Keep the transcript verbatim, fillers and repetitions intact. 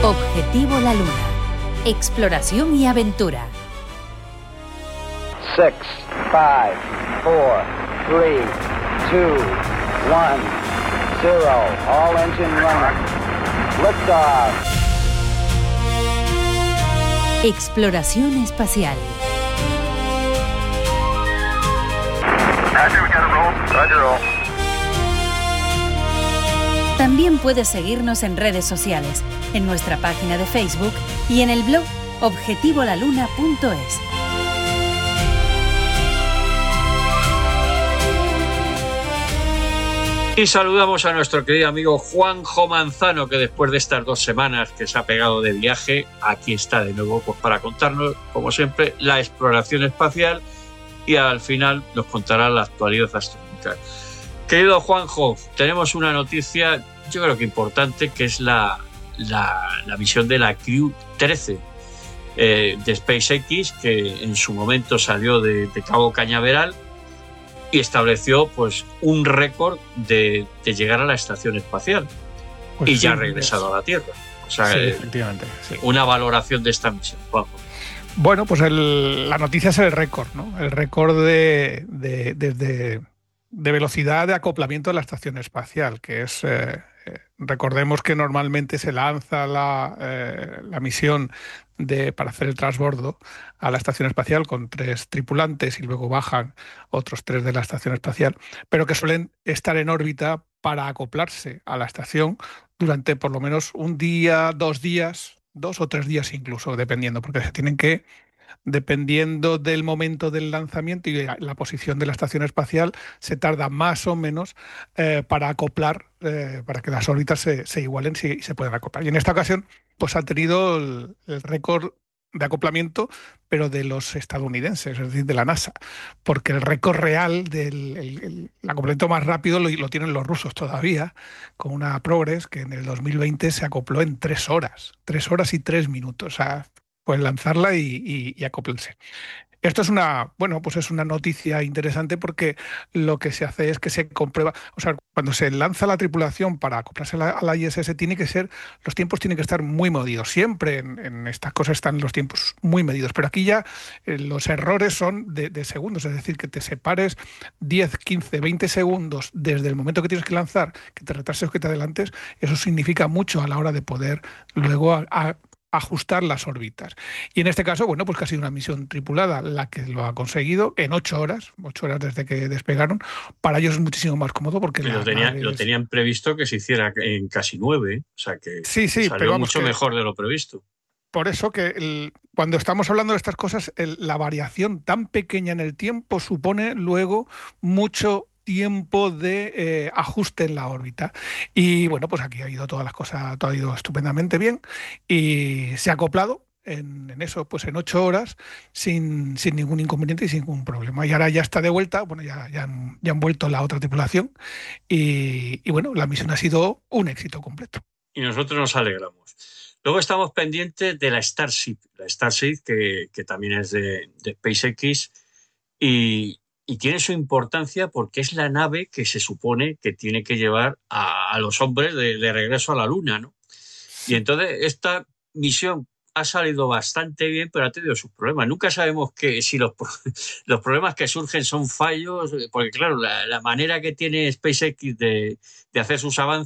Objetivo la Luna. Exploración y aventura. Six, five, four, three, two, one, zero. All engine running. Liftoff. Exploración espacial. Roger, we got a roll. Roger, roll. También puedes seguirnos en redes sociales, en nuestra página de Facebook y en el blog objetivo la luna punto es. Y saludamos a nuestro querido amigo Juanjo Manzano, que después de estas dos semanas que se ha pegado de viaje, aquí está de nuevo pues, para contarnos, como siempre, la exploración espacial y al final nos contará la actualidad astronómica. Querido Juanjo, tenemos una noticia, yo creo que importante, que es la, la, la misión de la Crew trece eh, de SpaceX, que en su momento salió de, de Cabo Cañaveral y estableció pues un récord de, de llegar a la estación espacial pues y sí, ya ha regresado es. a la Tierra. O sea, sí, eh, efectivamente, sí. Una valoración de esta misión, Juanjo. Bueno, pues el, la noticia es el récord, ¿no? El récord de, de, de, de, de velocidad de acoplamiento de la estación espacial, que es, eh, recordemos que normalmente se lanza la, eh, la misión de, para hacer el transbordo a la estación espacial con tres tripulantes y luego bajan otros tres de la estación espacial, pero que suelen estar en órbita para acoplarse a la estación durante por lo menos un día, dos días, dos o tres días incluso, dependiendo, porque se tienen que, dependiendo del momento del lanzamiento y la posición de la estación espacial, se tarda más o menos eh, para acoplar, eh, para que las órbitas se, se igualen y se puedan acoplar. Y en esta ocasión, pues ha tenido el, el récord de acoplamiento, pero de los estadounidenses, es decir, de la NASA, porque el récord real del el, el, el acoplamiento más rápido lo, lo tienen los rusos todavía, con una Progress que en el dos mil veinte se acopló en tres horas, tres horas y tres minutos, o sea, pues lanzarla y, y, y acoplarse. Esto es una, bueno, pues es una noticia interesante porque lo que se hace es que se comprueba, o sea, cuando se lanza la tripulación para acoplarse a la, a la I S S, tiene que ser, los tiempos tienen que estar muy medidos. Siempre en, en estas cosas están los tiempos muy medidos, pero aquí ya eh, los errores son de, de segundos, es decir, que te separes diez, quince, veinte segundos desde el momento que tienes que lanzar, que te retrases o que te adelantes, eso significa mucho a la hora de poder luego a, a ajustar las órbitas. Y en este caso, bueno, pues que ha sido una misión tripulada la que lo ha conseguido en ocho horas, ocho horas desde que despegaron. Para ellos es muchísimo más cómodo porque lo, tenía, naves... lo tenían previsto que se hiciera en casi nueve, o sea que sí, sí, salió pero vamos, mucho que... mejor de lo previsto. Por eso que el, cuando estamos hablando de estas cosas, el, la variación tan pequeña en el tiempo supone luego mucho tiempo de eh, ajuste en la órbita. Y bueno, pues aquí ha ido todas las cosas, todo ha ido estupendamente bien y se ha acoplado en, en eso, pues en ocho horas sin, sin ningún inconveniente y sin ningún problema. Y ahora ya está de vuelta, bueno, ya, ya, han, ya han vuelto la otra tripulación y, y bueno, la misión ha sido un éxito completo. Y nosotros nos alegramos. Luego estamos pendientes de la Starship, la Starship que, que también es de, de SpaceX y Y tiene su importancia porque es la nave que se supone que tiene que llevar a, a los hombres de, de regreso a la Luna, ¿no? Sí. Y entonces esta misión ha salido bastante bien, pero ha tenido sus problemas. Nunca sabemos que si los, los problemas que surgen son fallos, porque claro, la, la manera que tiene SpaceX de, de hacer sus avances